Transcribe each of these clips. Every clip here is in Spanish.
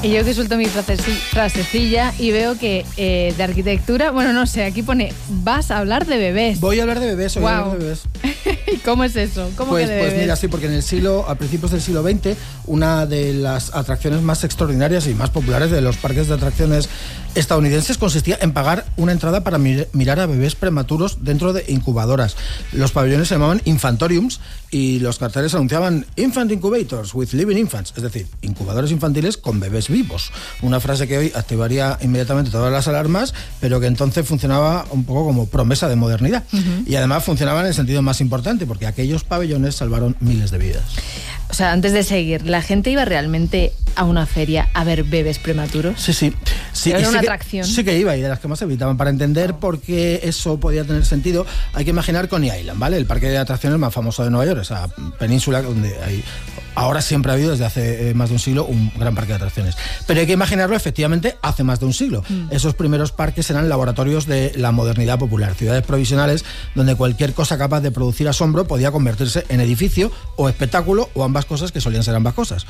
Y yo que suelto mi frasecilla y veo que de arquitectura, bueno, no sé, aquí pone, vas a hablar de bebés. Voy a hablar de bebés, voy a hablar de bebés. ¿Y cómo es eso? ¿Cómo pues, que de bebés? Pues mira, sí, porque a principios del siglo XX, una de las atracciones más extraordinarias y más populares de los parques de atracciones estadounidenses consistía en pagar una entrada para mirar a bebés prematuros dentro de incubadoras. Los pabellones se llamaban infantoriums y los carteles anunciaban Infant Incubators with Living Infants, es decir, incubadores infantiles con bebés vivos. Una frase que hoy activaría inmediatamente todas las alarmas, pero que entonces funcionaba un poco como promesa de modernidad. Y además funcionaba en el sentido más importante, porque aquellos pabellones salvaron miles de vidas. O sea, antes de seguir, ¿la gente iba realmente a una feria a ver bebés prematuros? Sí. Era una atracción. Sí que iba, y de las que más evitaban. Para entender por qué eso podía tener sentido, hay que imaginar Coney Island, ¿vale? El parque de atracciones más famoso de Nueva York, esa península donde hay... Ahora siempre ha habido, desde hace más de un siglo, un gran parque de atracciones. Pero hay que imaginarlo, efectivamente, hace más de un siglo. Esos primeros parques eran laboratorios de la modernidad popular, ciudades provisionales donde cualquier cosa capaz de producir asombro podía convertirse en edificio o espectáculo, o ambas cosas, que solían ser ambas cosas.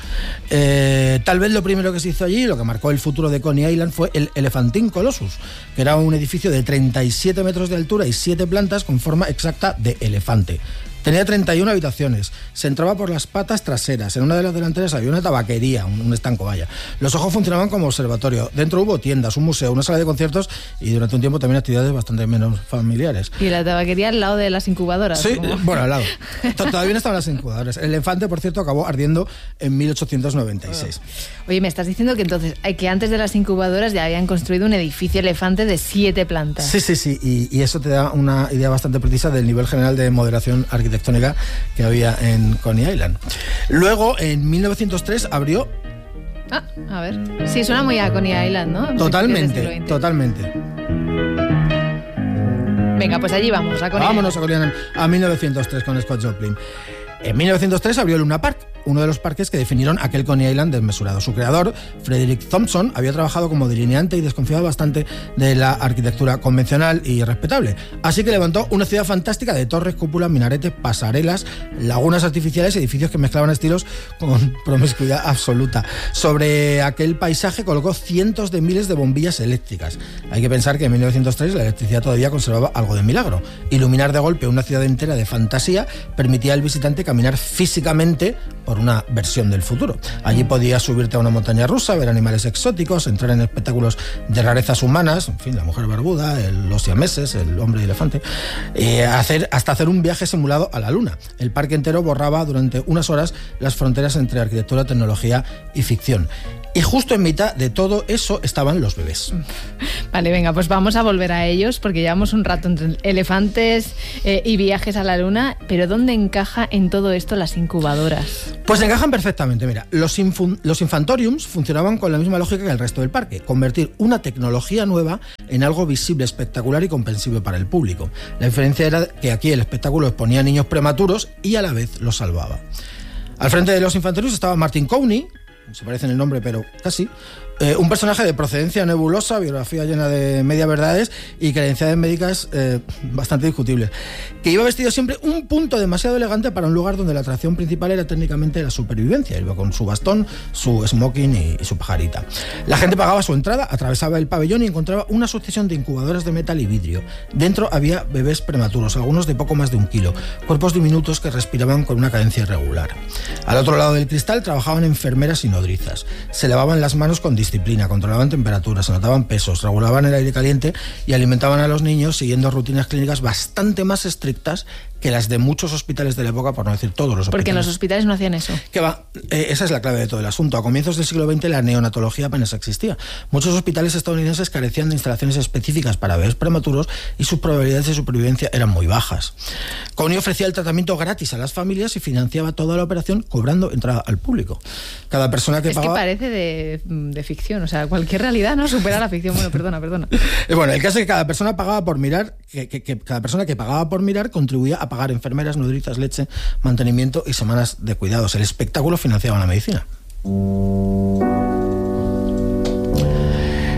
Tal vez lo primero que se hizo allí, lo que marcó el futuro de Coney Island, fue el Elephantine Colossus, que era un edificio de 37 metros de altura y 7 plantas con forma exacta de elefante. Tenía 31 habitaciones, se entraba por las patas traseras, en una de las delanteras había una tabaquería, un estanco, vaya. Los ojos funcionaban como observatorio, dentro hubo tiendas, un museo, una sala de conciertos y durante un tiempo también actividades bastante menos familiares. ¿Y la tabaquería al lado de las incubadoras? Sí, bueno, al lado. Todavía no estaban las incubadoras. El elefante, por cierto, acabó ardiendo en 1896. Oye, me estás diciendo que entonces, que antes de las incubadoras ya habían construido un edificio elefante de 7 plantas. Sí, y eso te da una idea bastante precisa del nivel general de moderación arquitectónica que había en Coney Island. Luego, en 1903 abrió... a ver. Sí, suena muy a Coney Island, ¿no? Totalmente. Venga, pues allí vamos, a Coney Island. Vámonos a Coney Island, a 1903 con Scott Joplin. En 1903 abrió Luna Park, uno de los parques que definieron aquel Coney Island desmesurado. Su creador, Frederick Thompson, había trabajado como delineante y desconfiaba bastante de la arquitectura convencional y respetable. Así que levantó una ciudad fantástica de torres, cúpulas, minaretes, pasarelas, lagunas artificiales y edificios que mezclaban estilos con promiscuidad absoluta. Sobre aquel paisaje colocó cientos de miles de bombillas eléctricas. Hay que pensar que en 1903 la electricidad todavía conservaba algo de milagro. Iluminar de golpe una ciudad entera de fantasía permitía al visitante caminar físicamente por una versión del futuro. Allí podías subirte a una montaña rusa, ver animales exóticos, entrar en espectáculos de rarezas humanas, en fin, la mujer barbuda, los siameses, el hombre elefante, hasta hacer un viaje simulado a la luna. El parque entero borraba durante unas horas las fronteras entre arquitectura, tecnología y ficción. Y justo en mitad de todo eso estaban los bebés. Vale, venga, pues vamos a volver a ellos, porque llevamos un rato entre elefantes y viajes a la luna, pero ¿dónde encaja en todo esto las incubadoras? Pues encajan perfectamente, mira. Los infantoriums funcionaban con la misma lógica que el resto del parque, convertir una tecnología nueva en algo visible, espectacular y comprensible para el público. La diferencia era que aquí el espectáculo exponía a niños prematuros y a la vez los salvaba. Al frente de los infantoriums estaba Martin Cowney, se parece en el nombre, pero casi. Un personaje de procedencia nebulosa, biografía llena de media verdades y credenciales médicas bastante discutibles, que iba vestido siempre un punto demasiado elegante para un lugar donde la atracción principal era técnicamente la supervivencia. Iba con su bastón, su smoking y su pajarita. La gente pagaba su entrada, atravesaba el pabellón y encontraba una sucesión de incubadoras de metal y vidrio. Dentro había bebés prematuros, algunos de poco más de 1 kilo, cuerpos diminutos que respiraban con una cadencia irregular. Al otro lado del cristal trabajaban enfermeras y nodrizas. Se lavaban las manos con disciplina, controlaban temperaturas, anotaban pesos, regulaban el aire caliente y alimentaban a los niños siguiendo rutinas clínicas bastante más estrictas que las de muchos hospitales de la época, por no decir todos los hospitales. Porque en los hospitales no hacían eso. Esa es la clave de todo el asunto. A comienzos del siglo XX la neonatología apenas existía. Muchos hospitales estadounidenses carecían de instalaciones específicas para bebés prematuros y sus probabilidades de supervivencia eran muy bajas. Cowney ofrecía el tratamiento gratis a las familias y financiaba toda la operación cobrando entrada al público. Cada persona que pagaba... Es que parece de ficción, o sea, cualquier realidad no supera la ficción. Bueno, perdona. Bueno, el caso es que cada persona pagaba por mirar, cada persona que pagaba por mirar contribuía a pagar enfermeras, nodrizas, leche, mantenimiento y semanas de cuidados. El espectáculo financiaba la medicina. A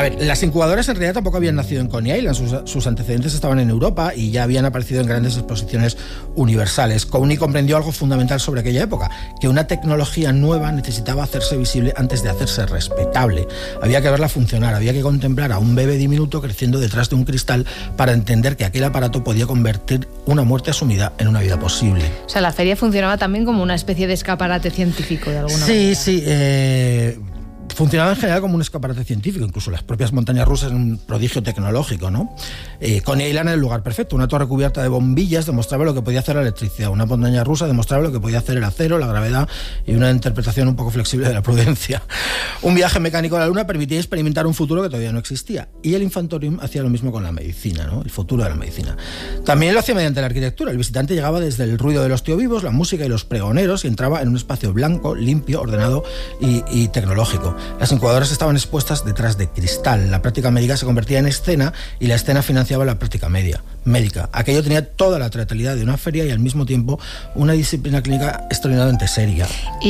ver, las incubadoras en realidad tampoco habían nacido en Coney Island, sus antecedentes estaban en Europa y ya habían aparecido en grandes exposiciones universales. Coney comprendió algo fundamental sobre aquella época, que una tecnología nueva necesitaba hacerse visible antes de hacerse respetable. Había que verla funcionar, había que contemplar a un bebé diminuto creciendo detrás de un cristal para entender que aquel aparato podía convertir una muerte asumida en una vida posible. O sea, la feria funcionaba también como una especie de escaparate científico de alguna manera. Sí. Funcionaba en general como un escaparate científico, incluso las propias montañas rusas en un prodigio tecnológico, ¿no? Coney Island era el lugar perfecto. Una torre cubierta de bombillas demostraba lo que podía hacer la electricidad. Una montaña rusa demostraba lo que podía hacer el acero, la gravedad y una interpretación un poco flexible de la prudencia. Un viaje mecánico a la Luna permitía experimentar un futuro que todavía no existía. Y el Infantorium hacía lo mismo con la medicina, ¿no? El futuro de la medicina. También lo hacía mediante la arquitectura. El visitante llegaba desde el ruido de los tío vivos, la música y los pregoneros y entraba en un espacio blanco, limpio, ordenado y tecnológico. Las incubadoras estaban expuestas detrás de cristal. La práctica médica se convertía en escena y la escena financiaba la práctica médica. Aquello tenía toda la teatralidad de una feria y al mismo tiempo una disciplina clínica extraordinariamente seria.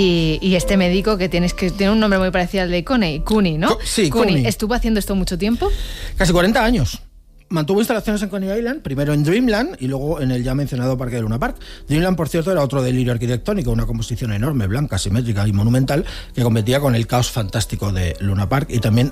Y este médico que tiene un nombre muy parecido al de Cooney, ¿no? Sí, Cooney. ¿Estuvo haciendo esto mucho tiempo? Casi 40 años. Mantuvo instalaciones en Coney Island, primero en Dreamland y luego en el ya mencionado Parque de Luna Park. Dreamland, por cierto, era otro delirio arquitectónico, una composición enorme, blanca, simétrica y monumental que competía con el caos fantástico de Luna Park y que también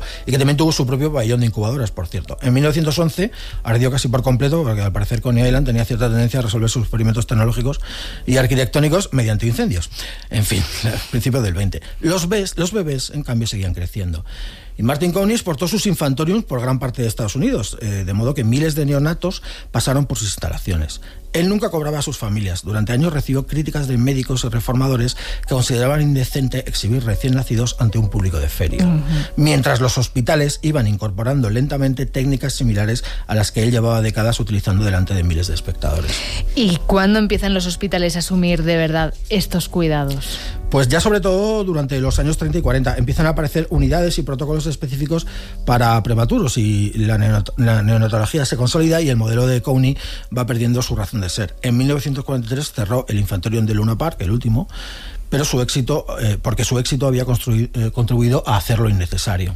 tuvo su propio pabellón de incubadoras, por cierto. En 1911 ardió casi por completo porque al parecer Coney Island tenía cierta tendencia a resolver sus experimentos tecnológicos y arquitectónicos mediante incendios. En fin, principios del 20. Los bebés, en cambio, seguían creciendo. Y Martin Coney exportó sus infantoriums por gran parte de Estados Unidos, de modo que miles de neonatos pasaron por sus instalaciones. Él nunca cobraba a sus familias. Durante años recibió críticas de médicos y reformadores que consideraban indecente exhibir recién nacidos ante un público de feria. Mientras los hospitales iban incorporando lentamente técnicas similares a las que él llevaba décadas utilizando delante de miles de espectadores. ¿Y cuándo empiezan los hospitales a asumir de verdad estos cuidados? Pues ya sobre todo durante los años 30 y 40 empiezan a aparecer unidades y protocolos específicos para prematuros y la neonatología se consolida y el modelo de Coney va perdiendo su razón de ser. En 1943 cerró el Infantorium de Luna Park, el último, pero porque su éxito había contribuido a hacerlo innecesario.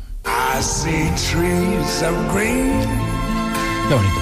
Qué bonito.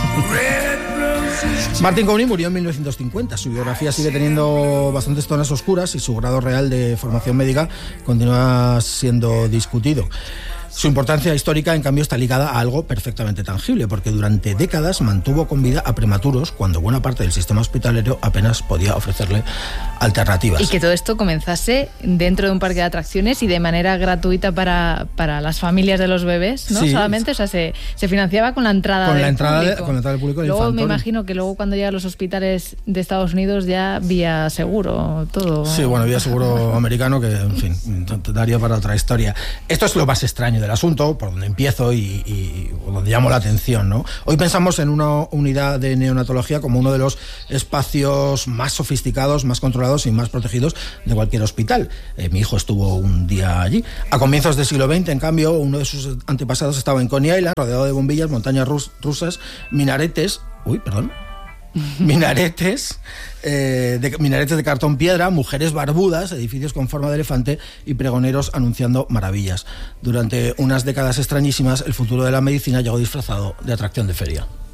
Martin Coney murió en 1950. Su biografía sigue teniendo bastantes zonas oscuras y su grado real de formación médica continúa siendo discutido. Su importancia histórica, en cambio, está ligada a algo perfectamente tangible, porque durante décadas mantuvo con vida a prematuros cuando buena parte del sistema hospitalario apenas podía ofrecerle alternativas. Y que todo esto comenzase dentro de un parque de atracciones y de manera gratuita para las familias de los bebés, ¿no? Sí. Solamente, o sea, se financiaba con la entrada del público. Con la entrada del público. Luego me imagino que luego cuando llegan los hospitales de Estados Unidos ya vía seguro, todo. Sí, bueno, vía seguro americano que, en fin, daría para otra historia. Esto es lo más extraño del asunto, por donde empiezo y donde llamo la atención, ¿no? Hoy pensamos en una unidad de neonatología como uno de los espacios más sofisticados, más controlados y más protegidos de cualquier hospital. Mi hijo estuvo un día allí. A comienzos del siglo XX, en cambio, uno de sus antepasados estaba en Coney Island, rodeado de bombillas, montañas rusas, minaretes de cartón piedra, mujeres barbudas, edificios con forma de elefante y pregoneros anunciando maravillas. Durante unas décadas extrañísimas, el futuro de la medicina llegó disfrazado de atracción de feria.